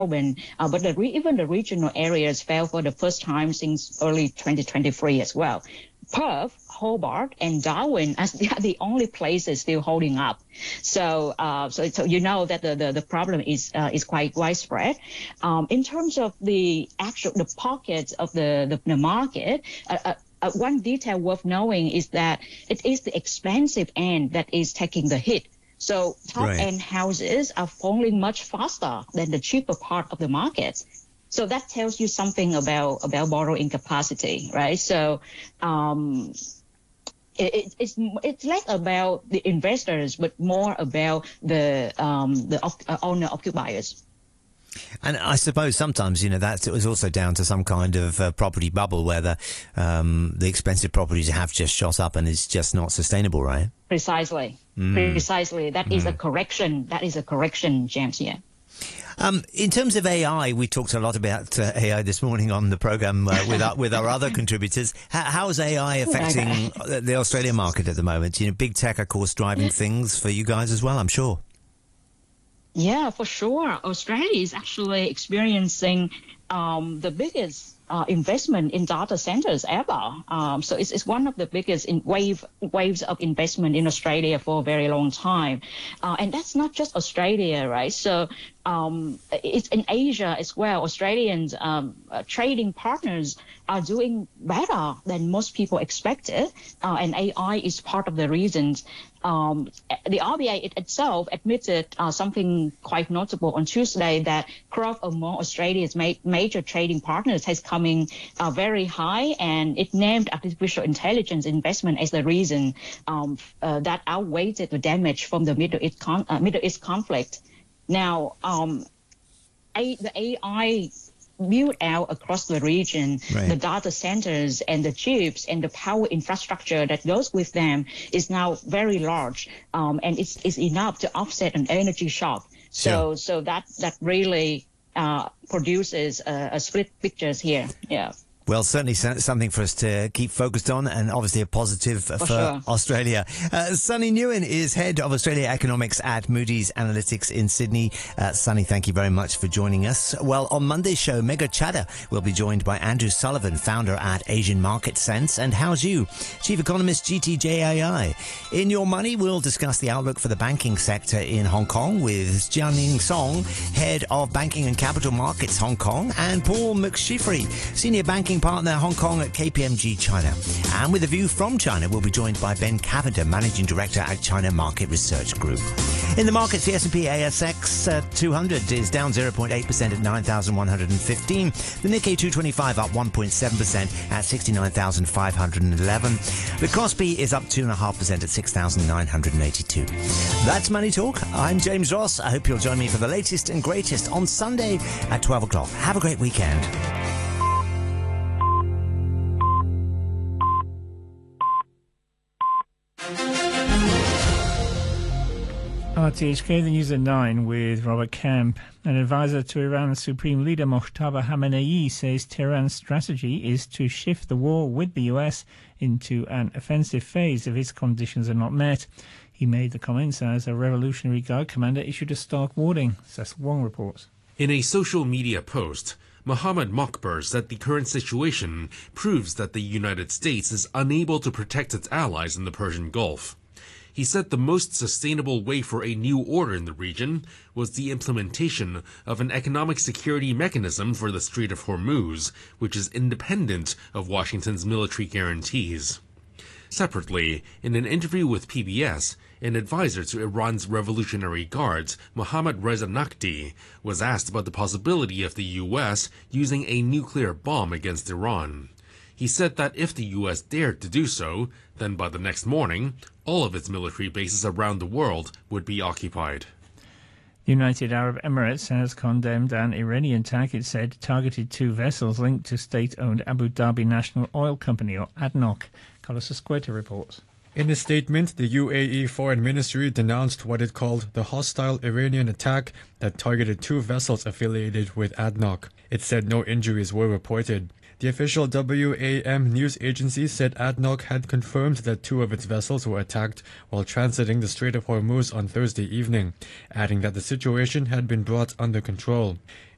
but even the regional areas fell for the first time since early 2023 as well. Perth, Hobart, and Darwin are the only places still holding up. So you know that the problem is quite widespread. In terms of the pockets of the market, one detail worth knowing is that it is the expensive end that is taking the hit. So top-end houses are falling much faster than the cheaper part of the market. So that tells you something about borrowing capacity, right? So it's less about the investors, but more about the owner-occupiers. And I suppose sometimes, that was also down to some kind of property bubble where the expensive properties have just shot up and it's just not sustainable, right? Precisely. That is a correction. That is a correction, James, yeah. In terms of AI, we talked a lot about AI this morning on the program with our other contributors. How is AI affecting the Australian market at the moment? Big tech, of course, driving things for you guys as well, I'm sure. Yeah, for sure. Australia is actually experiencing the biggest investment in data centers ever. So it's one of the biggest waves of investment in Australia for a very long time. And that's not just Australia, right? So it's in Asia as well. Australians trading partners are doing better than most people expected. And AI is part of the reasons. The RBA itself admitted something quite notable on Tuesday, that growth among Australia's major trading partners has coming very high, and it named artificial intelligence investment as the reason that outweighed the damage from the Middle East conflict. Now, the AI built out across the region, the data centers and the chips and the power infrastructure that goes with them is now very large, and it's enough to offset an energy shock. So that really produces a split pictures here. Yeah. Well, certainly something for us to keep focused on, and obviously a positive for sure. Australia. Sunny Nguyen is Head of Australia Economics at Moody's Analytics in Sydney. Sunny, thank you very much for joining us. Well, on Monday's show, Megha Chadha will be joined by Andrew Sullivan, founder at Asian Market Sense, and How's You, Chief Economist, GTJAI. In Your Money, we'll discuss the outlook for the banking sector in Hong Kong with Jianing Song, Head of Banking and Capital Markets Hong Kong, and Paul McShiffrey, Senior Banking Partner Hong Kong at KPMG China. And with a view from China, we'll be joined by Ben Cavender, Managing Director at China Market Research Group. In the markets, the S&P ASX 200 is down 0.8% at 9,115. The Nikkei 225 up 1.7% at 69,511. The Kospi is up 2.5% at 6,982. That's Money Talk. I'm James Ross. I hope you'll join me for the latest and greatest on Sunday at 12 o'clock. Have a great weekend. RTHK, the news at 9 with Robert Camp. An advisor to Iran's Supreme Leader Mojtaba Khamenei says Tehran's strategy is to shift the war with the US into an offensive phase if its conditions are not met. He made the comments as a Revolutionary Guard commander issued a stark warning. Cecil Wong reports. In a social media post, Mohammad Mokbar said the current situation proves that the United States is unable to protect its allies in the Persian Gulf. He said the most sustainable way for a new order in the region was the implementation of an economic security mechanism for the Strait of Hormuz, which is independent of Washington's military guarantees. Separately, in an interview with PBS, an advisor to Iran's Revolutionary Guards, Mohammad Reza Naqvi, was asked about the possibility of the U.S. using a nuclear bomb against Iran. He said that if the U.S. dared to do so, then by the next morning, all of its military bases around the world would be occupied. The United Arab Emirates has condemned an Iranian attack it said targeted 2 vessels linked to state-owned Abu Dhabi National Oil Company, or ADNOC. Carlos Escueta reports. In a statement, the UAE Foreign Ministry denounced what it called the hostile Iranian attack that targeted 2 vessels affiliated with ADNOC. It said no injuries were reported. The official WAM news agency said ADNOC had confirmed that 2 of its vessels were attacked while transiting the Strait of Hormuz on Thursday evening, adding that the situation had been brought under control.